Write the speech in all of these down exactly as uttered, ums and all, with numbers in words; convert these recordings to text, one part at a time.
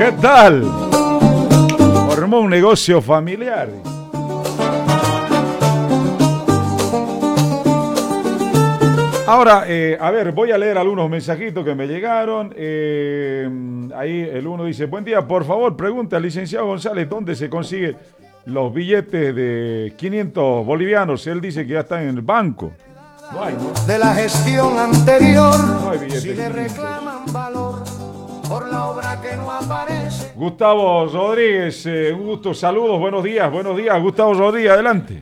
¿Qué tal? Formó un negocio familiar. Ahora, eh, a ver, voy a leer algunos mensajitos que me llegaron. Eh, ahí el uno dice, buen día, por favor, pregunta al licenciado González dónde se consigue los billetes de quinientos bolivianos. Él dice que ya están en el banco. No hay, ¿no? De la gestión anterior, No hay billetes si le quinientos. reclaman valor por la obra que no aparece. Gustavo Rodríguez, eh, un gusto, saludos, buenos días, buenos días. Gustavo Rodríguez, adelante.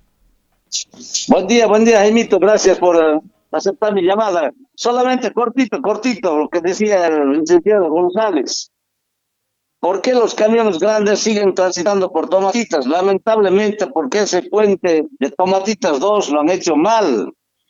Buen día, buen día, Jaimito, gracias por uh, aceptar mi llamada. Solamente cortito, cortito, lo que decía el licenciado González. ¿Por qué los camiones grandes siguen transitando por Tomatitas? Lamentablemente, porque ese puente de Tomatitas dos lo han hecho mal.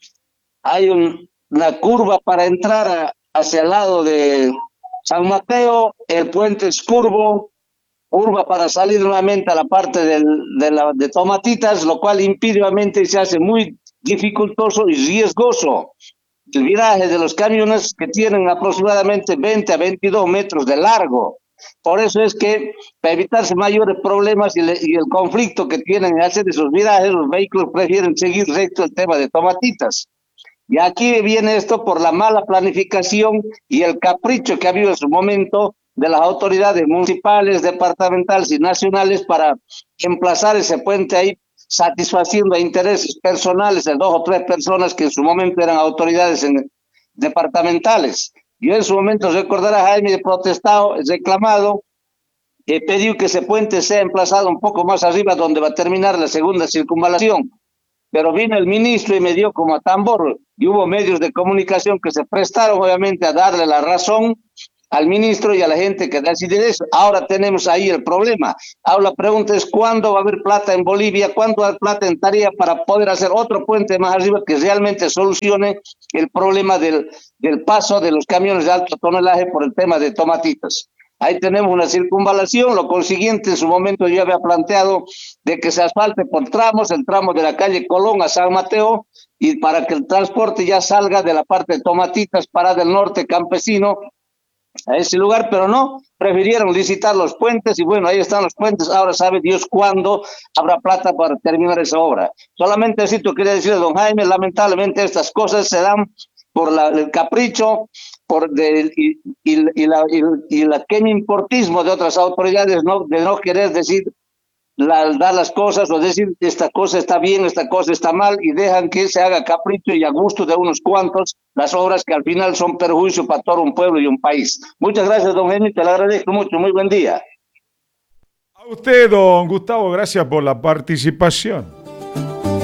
Hay un, una curva para entrar a, hacia el lado de San Mateo, el puente es curvo, curva para salir nuevamente a la parte del, de, la, de Tomatitas, lo cual impide se hace muy dificultoso y riesgoso. El viraje de los camiones que tienen aproximadamente veinte a veintidós metros de largo. Por eso es que, para evitarse mayores problemas y, le, y el conflicto que tienen en hacer esos virajes, los vehículos prefieren seguir recto el tema de Tomatitas. Y aquí viene esto por la mala planificación y el capricho que ha habido en su momento de las autoridades municipales, departamentales y nacionales para emplazar ese puente ahí, satisfaciendo intereses personales de dos o tres personas que en su momento eran autoridades en, departamentales. Yo en su momento, recordará Jaime, he protestado, he reclamado, he pedido que ese puente sea emplazado un poco más arriba donde va a terminar la segunda circunvalación. Pero vino el ministro y me dio como a tambor, y hubo medios de comunicación que se prestaron obviamente a darle la razón al ministro y a la gente que decide eso. Ahora tenemos ahí el problema. Ahora la pregunta es cuándo va a haber plata en Bolivia, cuándo va a haber plata en Tarija para poder hacer otro puente más arriba que realmente solucione el problema del, del paso de los camiones de alto tonelaje por el tema de Tomatitas. Ahí tenemos una circunvalación, lo consiguiente en su momento yo había planteado de que se asfalte por tramos, el tramo de la calle Colón a San Mateo, y para que el transporte ya salga de la parte de Tomatitas para del norte campesino a ese lugar, pero no, prefirieron licitar los puentes y bueno, ahí están los puentes, ahora sabe Dios cuándo habrá plata para terminar esa obra. Solamente así tú quería decirle, don Jaime, lamentablemente estas cosas se dan por la, el capricho por de, y, y, y, la, y, y el pequeño importismo de otras autoridades, no, de no querer decir la, dar las cosas o decir esta cosa está bien, esta cosa está mal y dejan que se haga capricho y a gusto de unos cuantos las obras que al final son perjuicio para todo un pueblo y un país. Muchas gracias, don Genio, te lo agradezco mucho, muy buen día. A usted, don Gustavo, gracias por la participación.